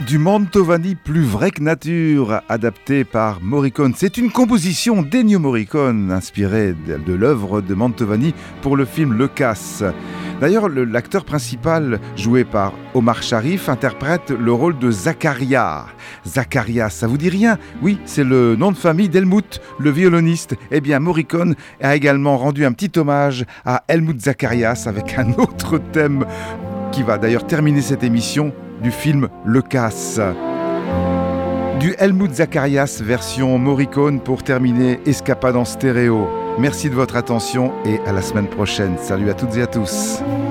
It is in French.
Du Mantovani plus vrai que nature, adapté par Morricone. C'est une composition d'Ennio Morricone, inspirée de l'œuvre de Mantovani pour le film Le Casse. D'ailleurs, l'acteur principal, joué par Omar Sharif, interprète le rôle de Zaccaria. Zaccaria, ça vous dit rien? Oui, c'est le nom de famille d'Helmut, le violoniste. Eh bien, Morricone a également rendu un petit hommage à Helmut Zacharias avec un autre thème qui va d'ailleurs terminer cette émission du film Le Casse. Du Helmut Zacharias version Morricone pour terminer Escapade en stéréo. Merci de votre attention et à la semaine prochaine. Salut à toutes et à tous.